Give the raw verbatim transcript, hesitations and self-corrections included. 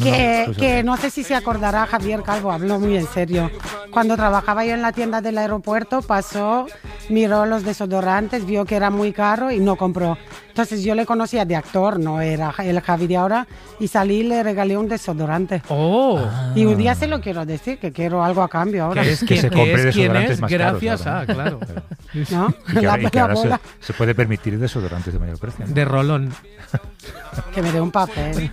que, que no sé si se acordará Javier Calvo, hablo muy en serio. Cuando trabajaba yo en la tienda del aeropuerto, pasó, miró los desodorantes, vio que era muy caro y no compró. Entonces yo le conocía de actor, no era el Javi de ahora, y salí y le regalé un desodorante. ¡Oh! Ah. Y un día se lo quiero decir, que quiero algo a cambio ahora. Que es que se compre desodorantes más caros. Gracias a, claro. ¿No? Y que ahora, y que ahora se, bola. se puede permitir desodorantes de mayor precio, ¿no? De rolón. Que me dé un papel.